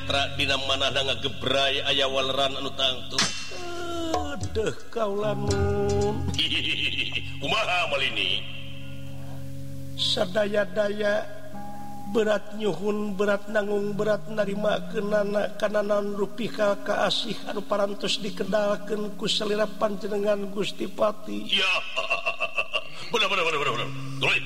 netra dina manahna ngagebray aya waleran anu tangtu. Deh kaulamun. Kumaha malini? Sadaya-daya berat nyuhun, berat nanggung, berat narima kenana kana naon rupiah kaasih anu parantos dikedalkeun ku salira panjenengan Gusti Pati. Ya. Bener. Tulis.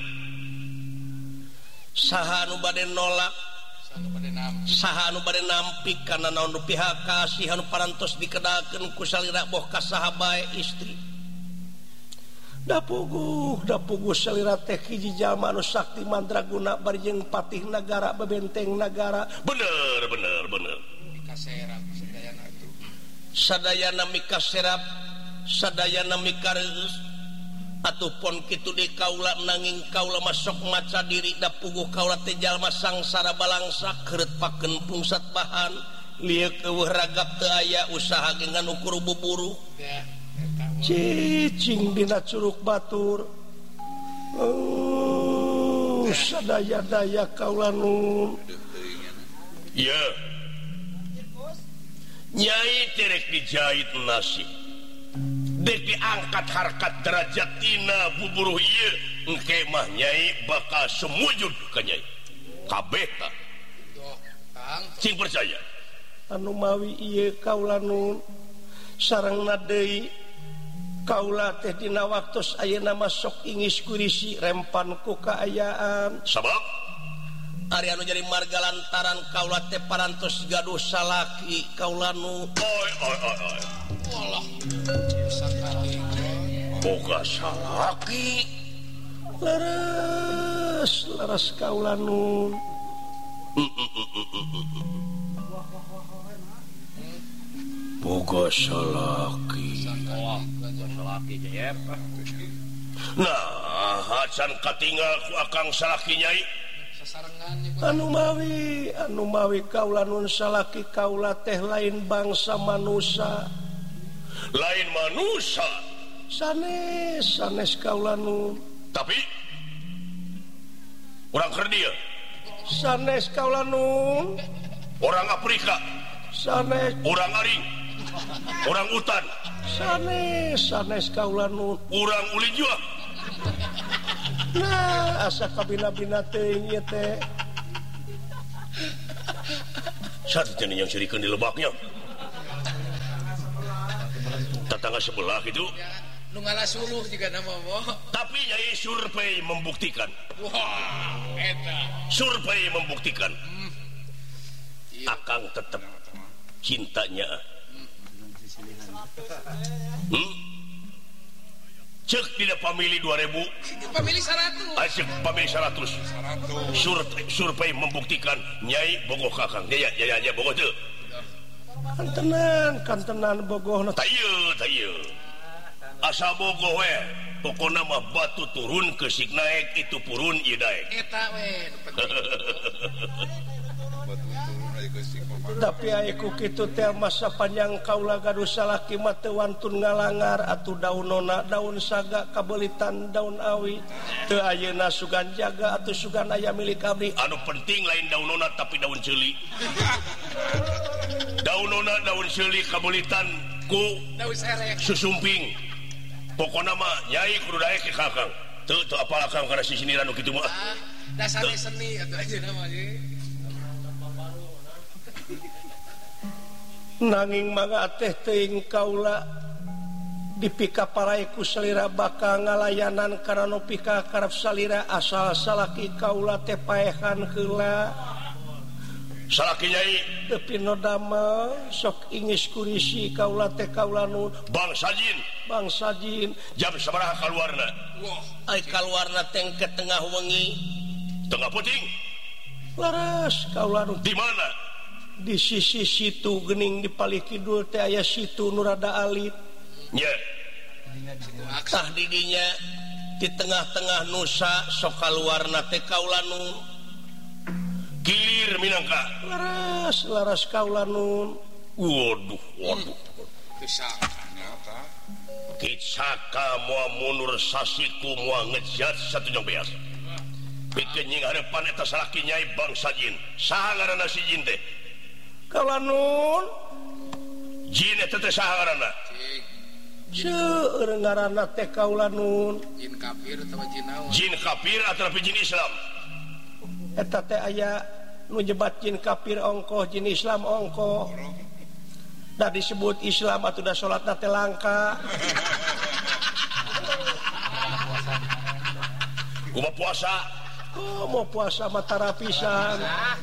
Saha anu bade nolak? Saha anu bade nampi kana naon rupiah kaasih anu parantos dikedalkeun ku salira boh ka saha bae istri. Da puguh salira teh hiji jalma anu sakti mandraguna bari jeung patih nagara bebenteng nagara. Bener. Mikaserap sadayana itu. Sadayana mikaserap, sadayana mikareus. Atuh pon kitu di kaula nanging kaula masok maca diri da puguh kaula teh jalma sangsara balangsa keureut pakeun pungsat bahan. Lieu eueuh ragap teu aya usaha ge nganu buru-buru. Cicing dina Curug Batur. Sadaya-daya kaula nun. Ya. Nyai terek dijahit nasi. Dek diangkat harkat derajat tina buburuh ieu. Engke mah nyai bakal semujud ka nyai. Kabeh ta. Cing percaya. Anu mawi ieu kaula nun. Sarengna deui kaula teh dina waktos ayeuna masok ingis kurisi rempan ku kaayaan. Sabab ari anu jadi marga lantaran kaula teh parantos gaduh salaki kaula nu. Oi. Walah. Boga salaki. Laras kaula nun. Boga salaki. Nah, hacan katinggal ku akang salaki nyai. Anu mawi kaula nun salaki kaula teh lain bangsa manusia. Lain manusia. Sanes kaula nun. Tapi orang kerdia. Sanes kaula nun. Orang Afrika. Sanes. Orang aring. Orang hutan. Sanes kaula nun. Urang uli jua. Nah, asa kabina-bina teuing ieu teh. Satu jenis yang sirikeun di lebaknya. Tetangga sebelah itu. Nu ngalasuluh juga nama boh. Tapi nyai survei membuktikan. Wah, eta. Survei membuktikan. Akang tetap cintanya. Cek tidak pamili 2000. Pamili 100. Cek pamili 100. Survei membuktikan nyai bogoh kakang. Ya bogoh teu. Kantenan bogohna. Tayeu. Asa bogoh we. Pokona mah batu turun keusik naik itu purun ieu daek. Eta we nu penting. Tapi ayeku kitu teh masa panjang kaula gaduh salaki mah teu wantun ngalangar atuh daunona daun saga kabeulitan daun awi teu ayeuna sugan jaga atuh sugan aya milik abdi. Anu penting lain daunona tapi daun ceuli. Daunona daun ceuli kabeulitan ku daun serek susumping. Pokona mah nyai kudu daek ke kakang. Teu apal akang kana sisiniran nu kitu mah. Dasar seni atuh aja nama ye. Nanging mangga teh teuing kaula dipika parai ku salira bakal ngalayanan kana nu pika karep salira asal salaki kaula teh paehan heula. Salaki nyai Tepi no damel sok ingis kurisi kaula teh kaula nu bangsa jin jam sabaraha kaluarna. Wah, Ai kaluarna teh ke tengah wengi. Tengah puting. laras kaula nu Di mana? di sisi situ geuning di palih kidul teh aya situ nu rada alit. Nya. Tah di dinya di tengah-tengah nusa sok kaluarna teh kaula nu Gilir minangka. laras kaula nun. Waduh. kesana ta. Kitsaka moal mundur sasiku moal ngejat satu jong beas. Pikeun nying harepan eta salaki nyai bangsa jin. Saha ngaranna si jin teh? Kaulanun jin eta teh saha ngaranna seueur ngaranna teh Kaulanun jin kafir atau jin naon jin kafir atau jin Islam eta teh aya nu nyebat jin kafir ongkoh jin Islam ongkoh da disebut Islam atuh da salatna teh langka kumaha puasa mau puasa matara pisan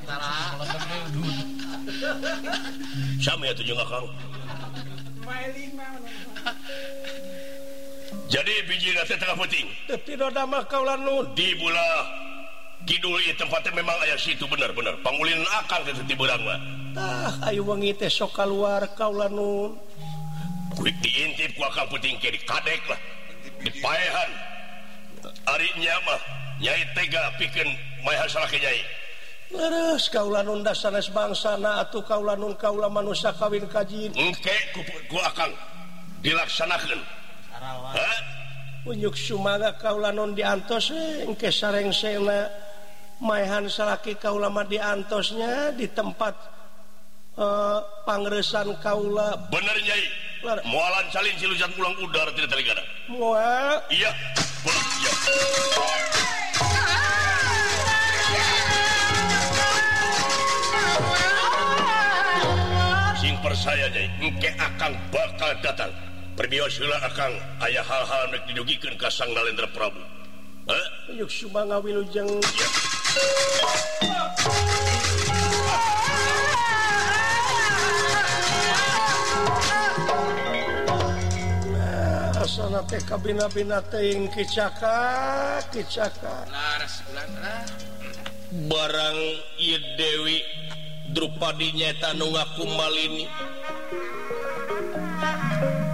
sami atuh jeung Akang jadi bijina teh tengah penting tapi roda mah Kaulanun di bulah kidul ieu tempatnya memang aya situ bener-bener pangulin Akang teh di beurang mah tah ayo wengi teh sok kaluar Kaulanun kuit diintip ku Akang penting ke di kadek lah di paehan ari nya mah nyai tega pikeun maehan salaki nyai leres Kaulanun da sanes bangsana atuh Kaulanun kaula manusia kawin kajin engke ku Akang dilaksanakeun unjuk sumaga Kaulanun diantos engke sarengsena maehan salaki kaula mah diantosnya di tempat pangresan kaula bener nyai moalan calin cilujat pulang udara tidak teligana moal iya pulang iya sing persaya nyai engke Akang bakal datang perbios heula Akang aya hal-hal rek didugikeun ka Sang Nalendra Prabu unjuk sumaga wilujeng iya asana teh kabina-bina teuing kicaka laras bulan barang ieu Dewi Drupadi nyaeta nu ngaku malini